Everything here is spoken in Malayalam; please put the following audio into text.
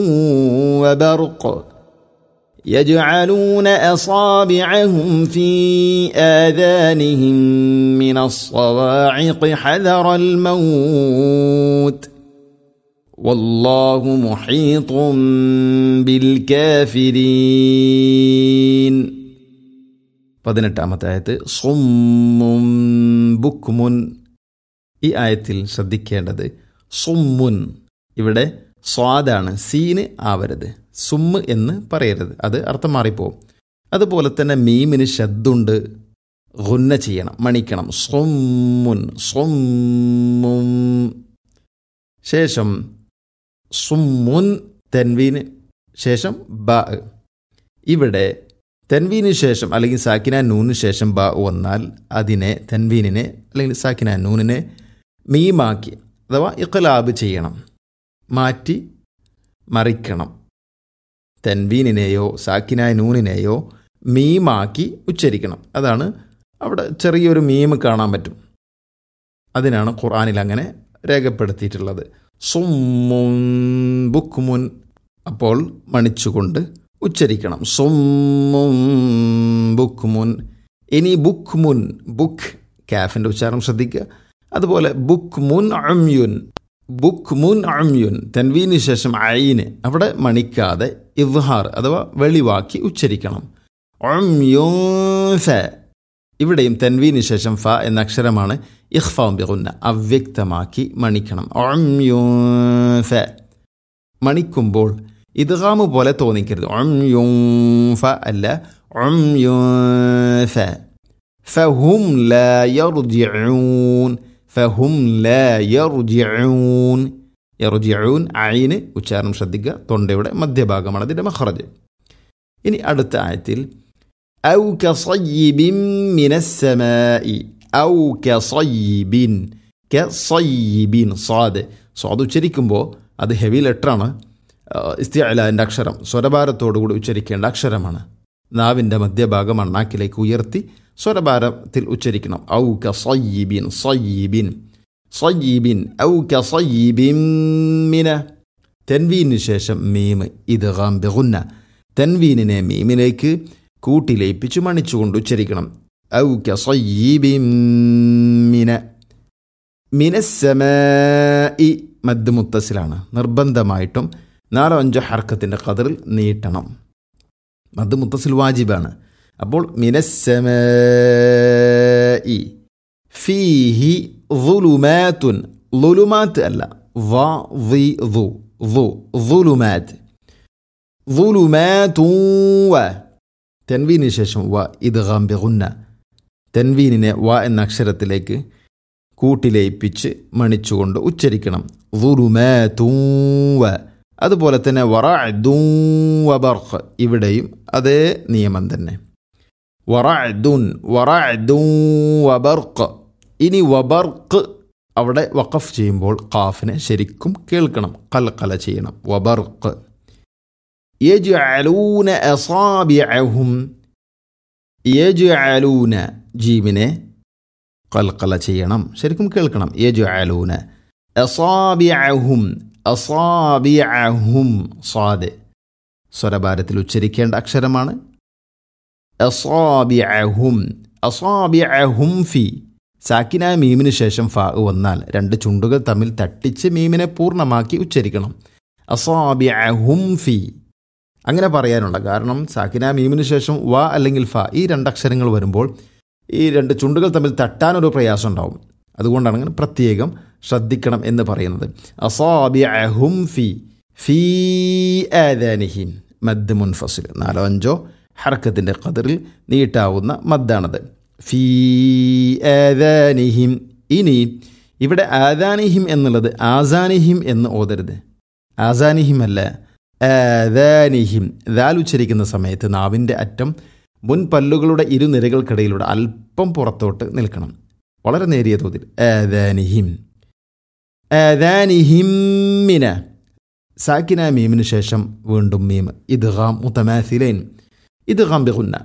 وبرق يجعلون أصابعهم في آذانهم من الصواعق حذر الموت والله محيط بالكافرين. 18-ാമത്തെ ആയത്ത് സുമ്മുൻ ബുക്മുൻ. ഈ ആയത്തിൽ ശ്രദ്ധിക്കേണ്ടത് സുമ്മുൻ, ഇവിടെ സ്വാദാണ്, സീന് ആവരുത്, സുമ്മ് എന്ന് പറയരുത്, അത് അർത്ഥം മാറിപ്പോവും. അതുപോലെ തന്നെ മീമിന് ശദ്ദുണ്ട്, ഗുന്ന ചെയ്യണം, മണിക്കണം. സുമ്മുൻ സുമ്മും. ശേഷം സുമ്മുൻ തെൻവീന് ശേഷം ബ. ഇവിടെ തെൻവീന് ശേഷം അല്ലെങ്കിൽ സാക്കിന നൂന് ശേഷം ബ വന്നാൽ അതിനെ തെൻവീനിനെ അല്ലെങ്കിൽ സാക്കിന നൂനിനെ മീമാക്കി അഥവാ ഇഖ്ലാബ് ചെയ്യണം, മാറ്റി മറിക്കണം. തെൻവീനിനെയോ സാക്കിന നൂനിനെയോ മീമാക്കി ഉച്ചരിക്കണം. അതാണ് അവിടെ ചെറിയൊരു മീം കാണാൻ പറ്റും. അതിനാണ് ഖുർആനിൽ അങ്ങനെ രേഖപ്പെടുത്തിയിട്ടുള്ളത്. സുമ്മുൻ ബുക്മുൻ, അപ്പോൾ മണിച്ചുകൊണ്ട് ഉച്ചരിക്കണം. സുമ്മുൻ ബുക്മുൻ. ഇനി ബുക്മുൻ, ബുക്ക് കാഫിൻ്റെ ഉച്ചാരണം ശ്രദ്ധിക്കുക. അതുപോലെ ബുക്മുൻ ഉംയുൻ, ബുക്മുൻ ഉംയുൻ തൻവീന് ശേഷം ഐന് അവിടെ മണിക്കാതെ ഇദ്ഹാർ അഥവാ വെളിവാക്കി ഉച്ചരിക്കണം. ഉംയുൻ ഫ, ഇവിടെയും തൻവീന് ശേഷം ഫ എന്ന അക്ഷരമാണ് ഇഖ്ഫാ ബിഗുന്ന, അവ്യക്തമാക്കി മണിക്കണം. ഉംയുൻ ഫ. മണിക്കുമ്പോൾ ഇദ്ഗാമ് പോലെ തോന്നിക്കരുത്. ഉംയുൻ ഫ അല്ല, ഉംയുൻ ഫ. ഫഹും ലാ യർജിഊൻ, ഫഹും ലാ യർജിഊൻ. യർജിഊൻ ഐന് ഉച്ചാരണം ശ്രദ്ധിക്കുക, തൊണ്ടയുടെ മധ്യഭാഗമാണ് അതിൻ്റെ മഖ്റജ്. ഇനി അടുത്ത ആയത്തിൽ ഔ കസയ്യിബിൻ മിനസ്സമാഇ, ഔ കസയ്യിബിൻ, കസയ്യിബിൻ സ്വാദ്. സ്വാദ് ഉച്ചരിക്കുമ്പോൾ അത് ഹെവി ലെറ്ററാണ്, ഇസ്തിഅലാൻ്റെ അക്ഷരം, സ്വരഭാരത്തോടുകൂടി ഉച്ചരിക്കേണ്ട അക്ഷരമാണ്. നാവിൻ്റെ മധ്യഭാഗം അണ്ണാക്കിലേക്ക് ഉയർത്തി സ്വരഭാരത്തിൽ ഉച്ചരിക്കണം. ഔ കസയ്യിബിൻ, സയ്യിബിൻ സയ്യിബിൻ, ഔ കസയ്യിബിൻ മിന. തൻവീനു ശേഷം മീം ഇദ്ഗാം ബിഗുന്ന, തൻവീനിനെ മീമിലേക്ക് കൂട്ടിലയിപ്പിച്ച് മണിച്ചുകൊണ്ട് ഉച്ചരിക്കണം. ഔ കസയ്യിബിൻ മിന. മിനസ്സമാഇ മദ് മുത്തസിലാണ്, നിർബന്ധമായിട്ടും 4-5 ഹർക്കത്തിൻ്റെ ഖദറിൽ നീട്ടണം. മദ് മുത്തസിൽ വാജിബാണ്. അപ്പോൾ മിനസ്സമാഇ ഫീഹി ളുലുമാത്തുൻ, ളുലുമാത്ത് അല്ല, ളുലുമാത്ത്, ളുലുമാത്തുൻ വ. തൻവീന് ശേഷം വ ഇദ്ഗാം ബിഗുന്ന, തൻവീനിനെ വ എന്ന അക്ഷരത്തിലേക്ക് കൂട്ടിലയിപ്പിച്ച് മണിച്ചുകൊണ്ട് ഉച്ചരിക്കണം. ളുലുമാത്തുൻ വ. അതുപോലെ തന്നെ വറഅദുൻ വബർഖ്, ഇവിടെയും അതേ നിയമം തന്നെ. വറഅദുൻ, വറഅദുൻ വബർഖ്. ഇനി വബർഖ് അവിടെ വഖഫ് ചെയ്യുമ്പോൾ ഖാഫിനെ ശരിക്കും കേൾക്കണം, ഖൽഖല ചെയ്യണം. വബർഖ്. യജ്അലൂന അസാബിഅഹും, യജ്അലൂന ജീമിനെ ഖൽഖല ചെയ്യണം, ശരിക്കും കേൾക്കണം. യജ്അലൂന അസാബിഅഹും, അസാബിഅഹും സ്വാദ് സ്വരഭാരത്തിൽ ഉച്ചരിക്കേണ്ട അക്ഷരമാണ്. അസാബിഅഹും, അസാബിഅഹും ഫി. സാക്കിന മീമിന് ശേഷം ഫ വന്നാൽ 2 ചുണ്ടുകൾ തമ്മിൽ തട്ടിച്ച് മീമിനെ പൂർണ്ണമാക്കി ഉച്ചരിക്കണം. അസാബിഅഹും ഫി. അങ്ങനെ പറയാനുള്ള കാരണം സാക്കിന മീമിന് ശേഷം വ അല്ലെങ്കിൽ ഫ, ഈ 2 അക്ഷരങ്ങൾ വരുമ്പോൾ ഈ 2 ചുണ്ടുകൾ തമ്മിൽ തട്ടാനൊരു പ്രയാസം ഉണ്ടാവും. അതുകൊണ്ടാണ് അങ്ങനെ പ്രത്യേകം ശ്രദ്ധിക്കണം എന്ന് പറയുന്നത്. അസാബിഅഹും ഫി, ഫീ ആദാനിഹിം മദ് മുൻഫസിൽ, 4-5 ഹർക്കത്തിൻ്റെ ഖദറിൽ നീട്ടാവുന്ന മദ്ദാണത്. ഫീ ആദാനിഹിം. ഇനി ഇവിടെ ആദാനിഹിം എന്നുള്ളത് ആസാനിഹിം എന്ന് ഓതരുത്, ആസാനിഹിം അല്ല, ആദാനിഹിം. ദാൽ ഉച്ചരിക്കുന്ന സമയത്ത് നാവിൻ്റെ അറ്റം മുൻപല്ലുകളുടെ ഇരുനിരകൾക്കിടയിലൂടെ അല്പം പുറത്തോട്ട് നിൽക്കണം, വളരെ നേരിയ തോതിൽ. ആദാനിഹിം, ആദാനിഹിം മിന. സാക്കിന മീമിന് ശേഷം വീണ്ടും മീം ഇദ്ഗാം മുതമാസിലൈൻ, ഇദ്ഗാം ബിഗുന്ന.